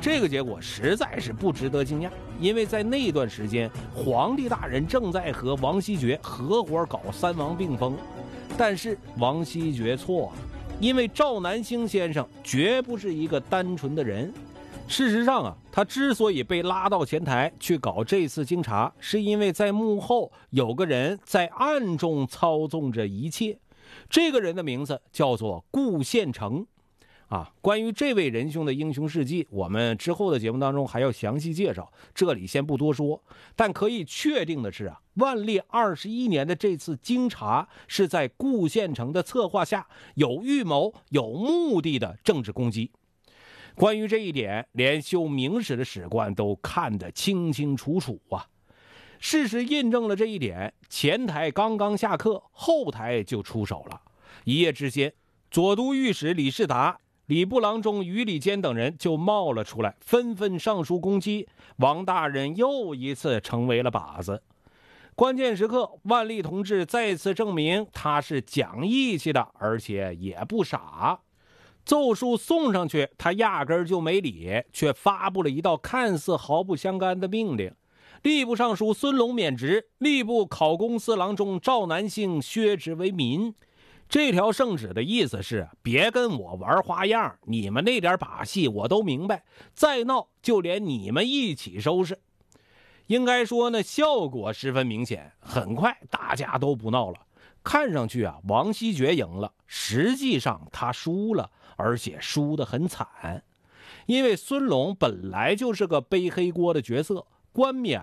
这个结果实在是不值得惊讶，因为在那段时间，皇帝大人正在和王希爵合伙搞三王并封。但是王希爵错了，因为赵南星先生绝不是一个单纯的人。事实上他之所以被拉到前台去搞这次京察，是因为在幕后有个人在暗中操纵着一切。这个人的名字叫做顾宪成。关于这位仁兄的英雄事迹，我们之后的节目当中还要详细介绍，这里先不多说。但可以确定的是万历21年的这次京察是在顾宪成的策划下，有预谋、有目的的政治攻击。关于这一点，连修明史的史官都看得清清楚楚事实印证了这一点，前台刚刚下课，后台就出手了。一夜之间，左都御史李世达、礼部郎中于礼坚等人就冒了出来，纷纷上书攻击王大人，又一次成为了靶子。关键时刻，万历同志再次证明他是讲义气的，而且也不傻。奏书送上去，他压根儿就没理，却发布了一道看似毫不相干的命令：吏部尚书孙龙免职，吏部考功司郎中赵南星削职为民。这条圣旨的意思是，别跟我玩花样，你们那点把戏我都明白，再闹就连你们一起收拾。应该说呢，效果十分明显，很快大家都不闹了。看上去王希爵赢了，实际上他输了，而且输得很惨。因为孙龙本来就是个背黑锅的角色，冠冕